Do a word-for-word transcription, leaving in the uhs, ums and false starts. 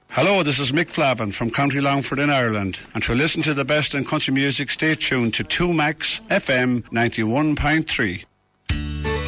Hello, this is Mick Flavin from County Longford in Ireland. And to listen to the best in country music, stay tuned to two Max F M ninety-one point three.